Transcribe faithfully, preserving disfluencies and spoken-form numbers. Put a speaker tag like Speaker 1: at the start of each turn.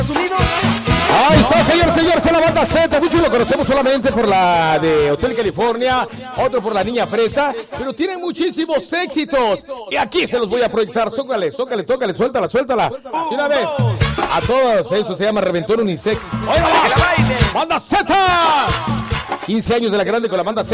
Speaker 1: Ahí está, señor, señor, es la banda Z. Muchos lo conocemos solamente por la de Hotel California, otro por la Niña Fresa, pero tienen muchísimos éxitos. Y aquí se los voy a proyectar. Zócale, zócale, tócale, suéltala, suéltala. De una vez. A todos, eso se llama Reventón Unisex. ¡Oiga, banda Z! quince años de la grande con la banda Z.